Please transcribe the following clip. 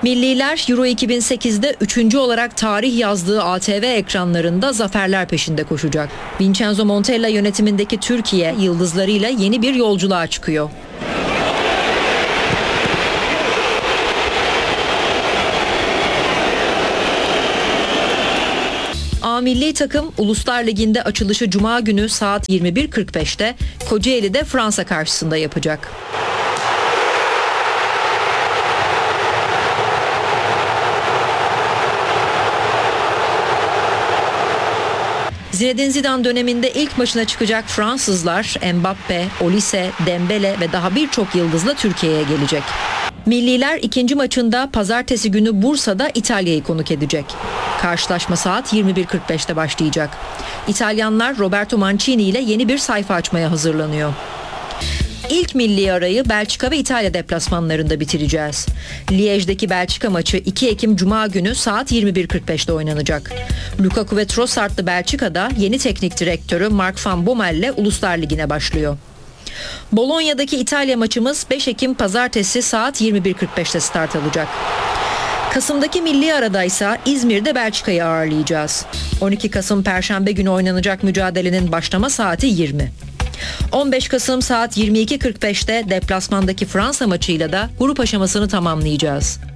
Milliler Euro 2008'de 3. olarak tarih yazdığı ATV ekranlarında zaferler peşinde koşacak. Vincenzo Montella yönetimindeki Türkiye yıldızlarıyla yeni bir yolculuğa çıkıyor. A milli takım Uluslar Ligi'nde açılışı Cuma günü saat 21.45'te Kocaeli'de Fransa karşısında yapacak. Zinedine Zidane döneminde ilk maçına çıkacak Fransızlar Mbappe, Olise, Dembele ve daha birçok yıldızla Türkiye'ye gelecek. Milliler ikinci maçında pazartesi günü Bursa'da İtalya'yı konuk edecek. Karşılaşma saat 21.45'te başlayacak. İtalyanlar Roberto Mancini ile yeni bir sayfa açmaya hazırlanıyor. İlk milli arayı Belçika ve İtalya deplasmanlarında bitireceğiz. Liège'deki Belçika maçı 2 Ekim Cuma günü saat 21.45'te oynanacak. Lukaku ve Trossard'lı Belçika'da yeni teknik direktörü Mark van Bommel ile Uluslar Ligi'ne başlıyor. Bolonya'daki İtalya maçımız 5 Ekim Pazartesi saat 21.45'te start alacak. Kasım'daki milli aradaysa İzmir'de Belçika'yı ağırlayacağız. 12 Kasım Perşembe günü oynanacak mücadelenin başlama saati 20. 15 Kasım saat 22.45'te deplasmandaki Fransa maçıyla da grup aşamasını tamamlayacağız.